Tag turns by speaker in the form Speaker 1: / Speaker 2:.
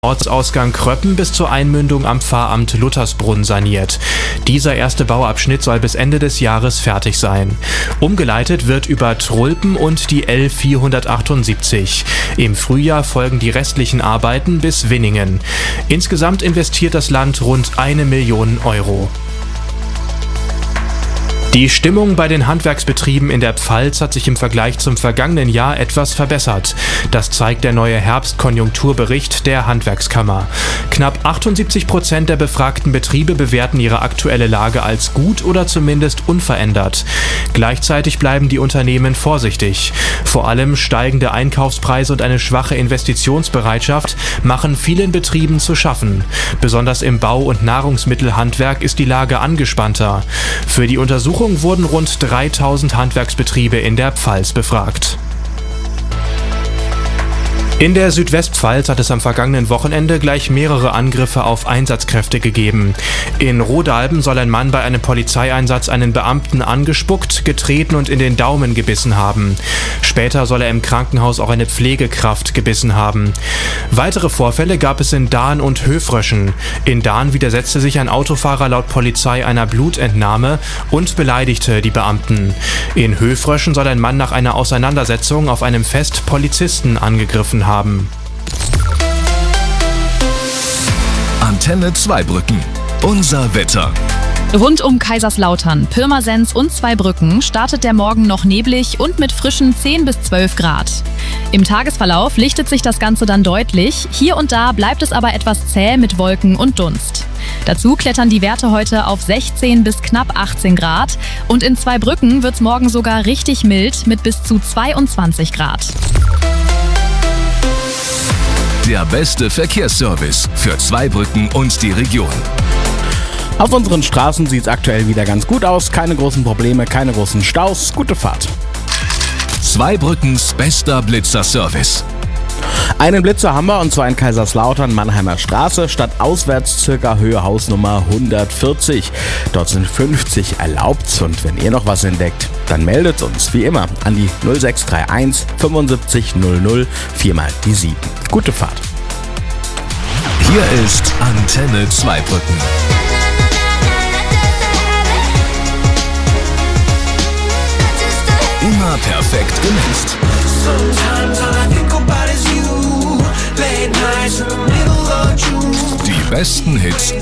Speaker 1: Ortsausgang Kröppen bis zur Einmündung am Pfarramt Luttersbrunn saniert. Dieser erste Bauabschnitt soll bis Ende des Jahres fertig sein. Umgeleitet wird über Trulpen und die L478. Im Frühjahr folgen die restlichen Arbeiten bis Winningen. Insgesamt investiert das Land rund 1 Million Euro. Die Stimmung bei den Handwerksbetrieben in der Pfalz hat sich im Vergleich zum vergangenen Jahr etwas verbessert. Das zeigt der neue Herbstkonjunkturbericht der Handwerkskammer. Knapp 78% der befragten Betriebe bewerten ihre aktuelle Lage als gut oder zumindest unverändert. Gleichzeitig bleiben die Unternehmen vorsichtig. Vor allem steigende Einkaufspreise und eine schwache Investitionsbereitschaft machen vielen Betrieben zu schaffen. Besonders im Bau- und Nahrungsmittelhandwerk ist die Lage angespannter. Für die Untersuchung wurden rund 3000 Handwerksbetriebe in der Pfalz befragt. In der Südwestpfalz hat es am vergangenen Wochenende gleich mehrere Angriffe auf Einsatzkräfte gegeben. In Rodalben soll ein Mann bei einem Polizeieinsatz einen Beamten angespuckt, getreten und in den Daumen gebissen haben. Später soll er im Krankenhaus auch eine Pflegekraft gebissen haben. Weitere Vorfälle gab es in Dahn und Höfröschen. In Dahn widersetzte sich ein Autofahrer laut Polizei einer Blutentnahme und beleidigte die Beamten. In Höfröschen soll ein Mann nach einer Auseinandersetzung auf einem Fest Polizisten angegriffen haben.
Speaker 2: Antenne Zweibrücken. Unser Wetter.
Speaker 3: Rund um Kaiserslautern, Pirmasens und Zweibrücken startet der Morgen noch neblig und mit frischen 10 bis 12 Grad. Im Tagesverlauf lichtet sich das Ganze dann deutlich. Hier und da bleibt es aber etwas zäh mit Wolken und Dunst. Dazu klettern die Werte heute auf 16 bis knapp 18 Grad und in Zweibrücken wird es morgen sogar richtig mild mit bis zu 22 Grad.
Speaker 2: Der beste Verkehrsservice für Zweibrücken und die Region.
Speaker 4: Auf unseren Straßen sieht es aktuell wieder ganz gut aus. Keine großen Probleme, keine großen Staus. Gute Fahrt.
Speaker 2: Zweibrückens bester Blitzerservice.
Speaker 4: Einen Blitzer haben wir, und zwar in Kaiserslautern, Mannheimer Straße, stadtauswärts circa Höhe Hausnummer 140. Dort sind 50 erlaubt, und wenn ihr noch was entdeckt, dann meldet uns wie immer an die 0631 75 00 4 mal die 7. Gute Fahrt.
Speaker 2: Hier ist Antenne Zweibrücken. Immer perfekt gemixt. Die besten Hits